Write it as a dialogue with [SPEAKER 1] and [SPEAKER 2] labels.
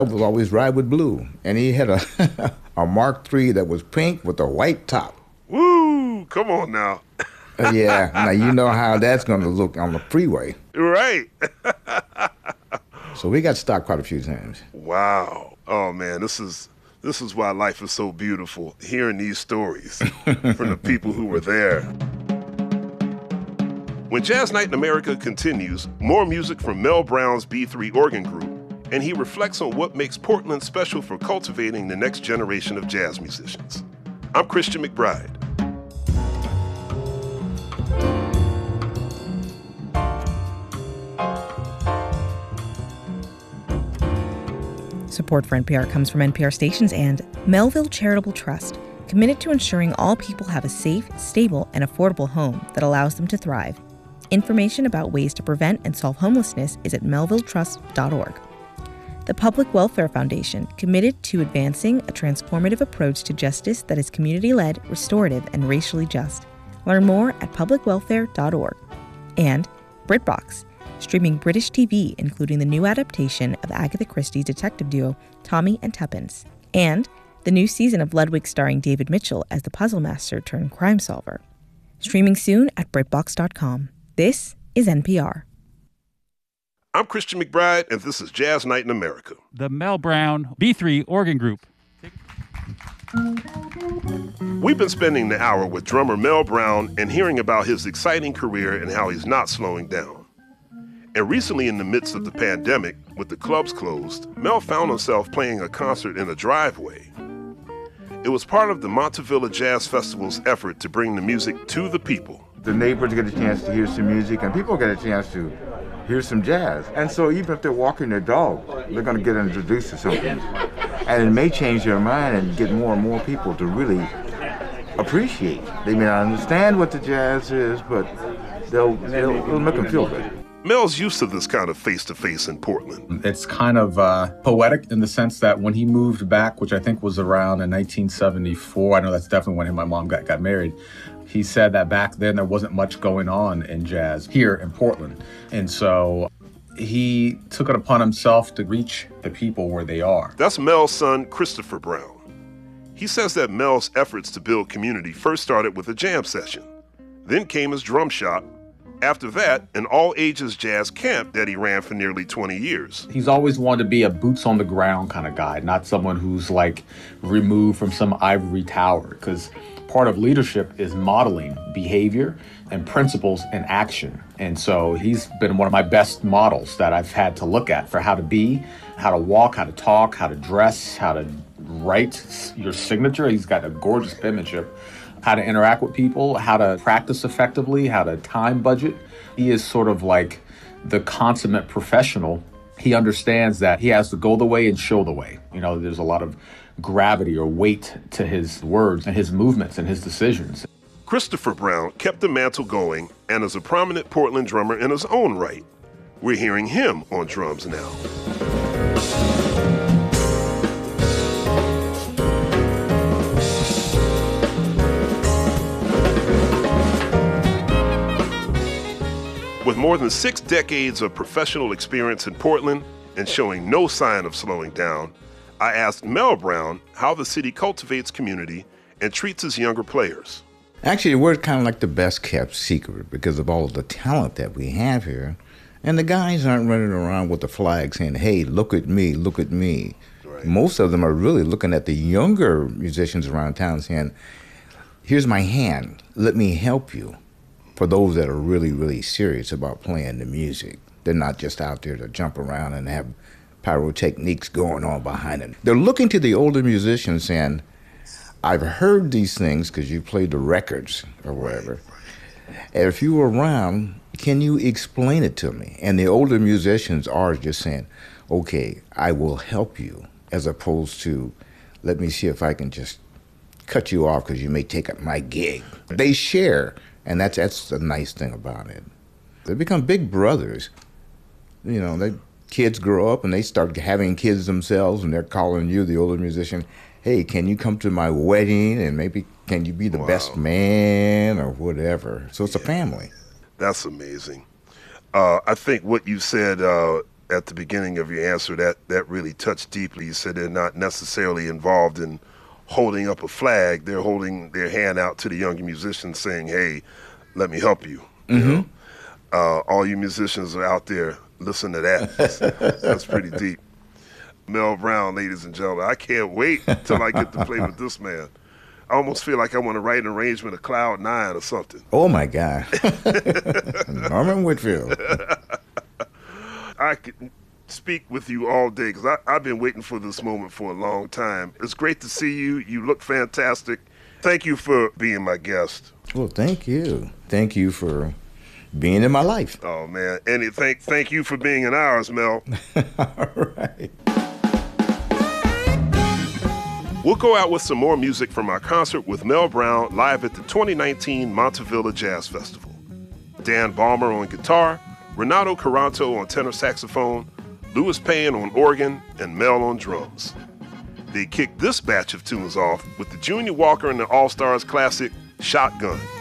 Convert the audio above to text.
[SPEAKER 1] was always ride with blue, and he had a a Mark III that was pink with a white top.
[SPEAKER 2] Woo! Come on now.
[SPEAKER 1] Yeah, now you know how that's going to look on the freeway.
[SPEAKER 2] Right.
[SPEAKER 1] So we got stopped quite a few times.
[SPEAKER 2] Wow. Oh man, this is why life is so beautiful. Hearing these stories from the people who were there. When Jazz Night in America continues, more music from Mel Brown's B3 Organ Group, and he reflects on what makes Portland special for cultivating the next generation of jazz musicians. I'm Christian McBride.
[SPEAKER 3] Support for NPR comes from NPR stations and Melville Charitable Trust, committed to ensuring all people have a safe, stable, and affordable home that allows them to thrive. Information about ways to prevent and solve homelessness is at melvilletrust.org. The Public Welfare Foundation, committed to advancing a transformative approach to justice that is community-led, restorative, and racially just. Learn more at publicwelfare.org. And BritBox, streaming British TV, including the new adaptation of Agatha Christie's detective duo Tommy and Tuppence, and the new season of Ludwig starring David Mitchell as the puzzle master turned crime solver. Streaming soon at BritBox.com. This is NPR.
[SPEAKER 2] I'm Christian McBride, and this is Jazz Night in America.
[SPEAKER 4] The Mel Brown B3 Organ Group.
[SPEAKER 2] We've been spending the hour with drummer Mel Brown and hearing about his exciting career and how he's not slowing down. And recently, in the midst of the pandemic, with the clubs closed, Mel found himself playing a concert in a driveway. It was part of the Montevilla Jazz Festival's effort to bring the music to the people.
[SPEAKER 1] The neighbors get a chance to hear some music, and people get a chance to hear some jazz. And so even if they're walking their dog, they're going to get introduced to something. And it may change their mind and get more and more people to really appreciate. They may not understand what the jazz is, but it'll make them feel good.
[SPEAKER 2] Mel's used to this kind of face-to-face in Portland.
[SPEAKER 5] It's kind of poetic in the sense that when he moved back, which I think was around in 1974, I know that's definitely when him and my mom got married, he said that back then there wasn't much going on in jazz here in Portland. And so he took it upon himself to reach the people where they are.
[SPEAKER 2] That's Mel's son, Christopher Brown. He says that Mel's efforts to build community first started with a jam session. Then came his drum shop. After that, an all-ages jazz camp that he ran for nearly 20 years.
[SPEAKER 5] He's always wanted to be a boots-on-the-ground kind of guy, not someone who's like removed from some ivory tower, because part of leadership is modeling behavior and principles in action. And so he's been one of my best models that I've had to look at for how to be, how to walk, how to talk, how to dress, how to write your signature. He's got a gorgeous penmanship. How to interact with people, how to practice effectively, how to time budget. He is sort of like the consummate professional. He understands that he has to go the way and show the way. You know, there's a lot of gravity or weight to his words and his movements and his decisions.
[SPEAKER 2] Christopher Brown kept the mantle going and is a prominent Portland drummer in his own right. We're hearing him on drums now. With more than 6 decades of professional experience in Portland and showing no sign of slowing down, I asked Mel Brown how the city cultivates community and treats its younger players.
[SPEAKER 1] Actually, we're kind of like the best kept secret because of all of the talent that we have here. And the guys aren't running around with the flag saying, hey, look at me, look at me. Right. Most of them are really looking at the younger musicians around town saying, here's my hand, let me help you. For those that are really, really serious about playing the music. They're not just out there to jump around and have pyrotechnics going on behind them. They're looking to the older musicians saying, I've heard these things because you played the records or whatever. And if you were around, can you explain it to me? And the older musicians are just saying, okay, I will help you, as opposed to, let me see if I can just cut you off because you may take up my gig. They share. And that's the nice thing about it. They become big brothers. You know, the kids grow up and they start having kids themselves and they're calling you, the older musician, hey, can you come to my wedding and maybe can you be the best man or whatever. So it's a family.
[SPEAKER 2] That's amazing. I think what you said at the beginning of your answer, that really touched deeply. You said they're not necessarily involved in holding up a flag. They're holding their hand out to the younger musicians saying, hey, let me help you. You know? All you musicians are out there, listen to that. That's pretty deep. Mel Brown, ladies and gentlemen. I can't wait till I get to play with this man. I almost feel like I want to write an arrangement of Cloud 9 or something.
[SPEAKER 1] Oh, my God. Norman Whitfield.
[SPEAKER 2] I could speak with you all day because I've been waiting for this moment for a long time. It's great to see you. You look fantastic. Thank you for being my guest.
[SPEAKER 1] Well, thank you. Thank you for being in my life.
[SPEAKER 2] Oh, man. And thank you for being in ours, Mel.
[SPEAKER 1] All right.
[SPEAKER 2] We'll go out with some more music from our concert with Mel Brown live at the 2019 Montevilla Jazz Festival. Dan Balmer on guitar, Renato Caranto on tenor saxophone, Louis Payne on organ, and Mel on drums. They kicked this batch of tunes off with the Junior Walker and the All-Stars classic, Shotgun.